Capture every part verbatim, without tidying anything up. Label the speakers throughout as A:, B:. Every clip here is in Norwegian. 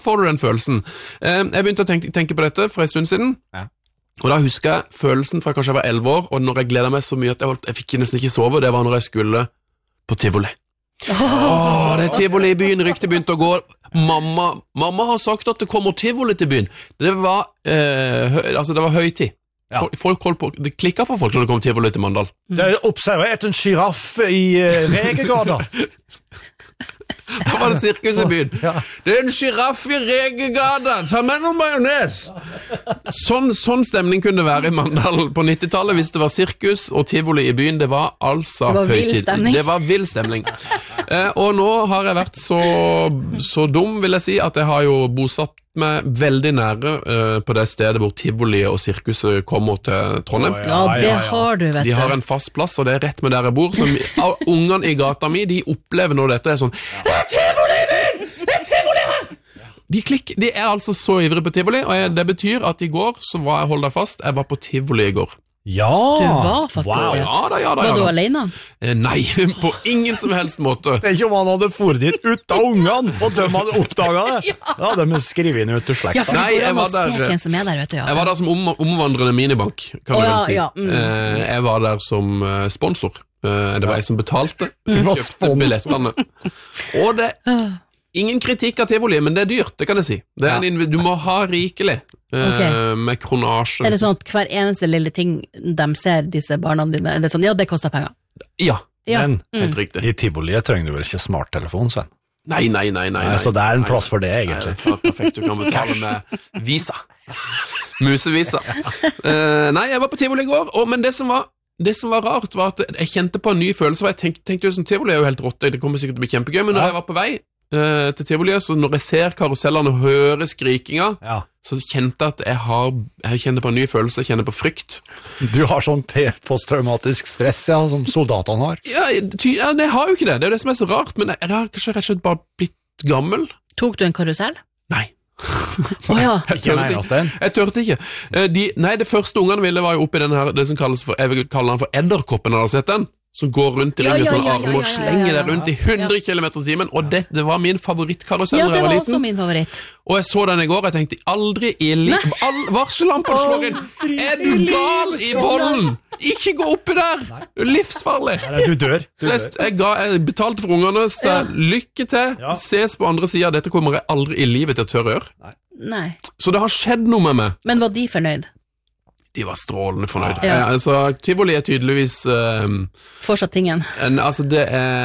A: får du den følelsen. Eh, jeg begynte å tenke, tenke på dette for en stund siden, ja. Og da husker jeg følelsen fra kanskje jeg var elleve år, og når jeg gledet meg så mye at jeg, holdt, jeg fikk nesten ikke sove, det var når jeg skulle på tivoli. Åh, oh, det er tivoli i byen, ryktet begynte å gå. Mamma, mamma har sagt at det kommer tivoli til byen. Det var, eh, hø, altså det var høytid. Ja. Folk holdt på, det klikket for folk når det kom tivoli til Mandal.
B: Det er observert en giraff i uh, Regegata.
A: Da var det sirkus i byen. Ja. Det er en giraff i Regegata. Ta med noen majones. Sånn, sånn stemning kunne det være i Mandal på nittitallet hvis det var sirkus og tivoli i byen. Det var altså
C: det var
A: høytid. Det var vill stemning. eh, og nå har jeg vært så, så dum, vil jeg si, at jeg har jo bosatt meg veldig nære uh, på det stedet hvor tivoli og sirkuset kommer til Trondheim.
C: Ja, det har du, vet du.
A: De har en fast plass, og det er rett med der jeg bor. Så ungene i gata mi, de opplever når dette er sånn Det er tivoli i byen! Det er tivoli her! De, klikk, de er altså så ivrige på tivoli, og jeg, det betyr at i går, så var jeg, hold deg fast, jeg var på tivoli i går.
B: Ja!
C: Du var faktisk
A: wow.
C: det.
A: Ja da, ja da,
C: var
A: ja da.
C: du alene?
A: Eh, nei, på ingen som helst måte.
B: Det er ikke om han hadde fôret dit ut av ungene, og de hadde oppdaget det. Ja, ja de er skrevet inn ut til slekt.
C: Ja, for
A: nei,
C: jeg var der, se hvem som er der, vet du. Ja.
A: Jeg var der som om, omvandrende minibank, kan oh, du vel si.
C: Ja, ja. Mm.
A: Eh, jeg var der som uh, sponsor. Uh, det var jeg som betalte.
B: Du var
A: kjøpte billettene. Og det... Ingen kritikk av tivoli, men det er dyrt, det kan jeg si. Det er en, du må ha rikelig uh, okay. med kronasje.
C: Er det sånn at hver eneste lille ting de ser, disse barna dine, er det sånn, ja, det koster penger?
A: Ja,
C: ja.
B: Men
C: mm.
B: helt riktig. I tivoliet trenger du vel ikke smarttelefon, Sven?
A: Nei, nei, nei, nei, nei.
B: Så det er en plass for det, egentlig.
A: Nei, perfekt, du kan betale med visa. Musevisa. uh, nei, jeg var på tivoli i går, og, men det som var Det som var rart var at jeg kjente på en ny følelse, og jeg tenkte, tenkte jo sånn, tivoli er jo helt rått, det kommer sikkert til å bli kjempegøy, men når jeg var på vei uh, til tivoliet, så når jeg ser karusellene og hører skrikinga, ja. Så kjente jeg at jeg har, jeg kjenner på en ny følelse, jeg kjenner på frykt.
B: Du har sånn posttraumatisk stress, ja, som soldatene har.
A: Ja, ty, ja, jeg har jo ikke det, det er jo det som er så rart, men jeg har kanskje rett og slett bare blitt gammel.
C: Tok du en karusell?
A: Nei.
C: Oh, ja.
A: jeg, tørte ikke. jeg tørte ikke De, Nei, det første ungene ville var jo oppi den her, det som kalles for, jeg vil kalle den for edderkoppen. Har du sett den? Som går rundt i ringen, ja, ja, ja, ja, ja, ja, ja, ja. Og slenger der rundt i hundre kilometer i timen. Og det, det var min favorittkarusell
C: ja,
A: da jeg var liten.
C: Ja, det var også min favoritt.
A: Og jeg så den i går, og jeg tenkte aldri i liv all, Varsellampene slår inn. Er du gal i bollen? Ikke gå oppi der! Det er livsfarlig.
B: Du dør, du
A: så jeg, jeg, ga, jeg betalte for ungene, så ja. Lykke til. Ja. Ses på andre siden. Dette kommer jeg aldri i livet til å tørre å gjøre.
C: Nei.
A: Så det har skjedd noe med meg.
C: Men var de fornøyd?
A: De var strålende fornøyd.
C: Ja.
A: Eh, altså, tivoli er tydeligvis eh,
C: fortsatt tingen.
A: En, altså, det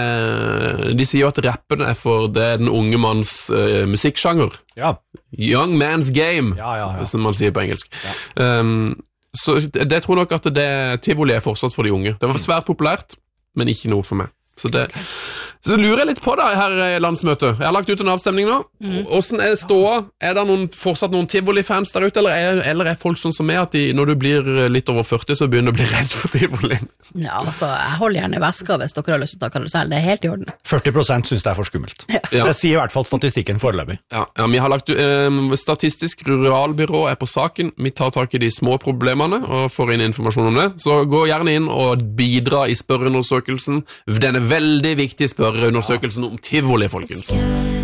A: er de sier jo at rappen er for det er den unge manns eh, musikksjanger.
B: Ja.
A: Young man's game,
B: ja, ja, ja.
A: som man sier på engelsk. Ja. Um, så det, det tror nok at det tivoli er fortsatt for de unge. Det var svært populært, men ikke noe for meg. Så det så lurer jeg litt på det her i landsmøtet. Jeg har lagt ut en avstemning nå. Hvordan er ståa? Er det noen, fortsatt noen tivoli-fans der ute, eller er, eller er folk sånn som meg at de, når du blir litt over førti, så begynner du å bli redd for tivoli?
C: Ja, altså, jeg holder gjerne veska hvis dere har lyst til å ta karusell. Det er helt i orden.
B: førti prosent synes det er for skummelt. Ja. Det sier i hvert fall statistikken foreløpig.
A: Ja, ja, vi har lagt um, Statistisk Ruralbyrå er på saken. Vi tar tak i de små problemene og får inn informasjon om det. Så gå gjerne inn og bidra i spørreundersøkelsen. Den er veldig viktig spørreundersøkelsen om tivoli, folkens.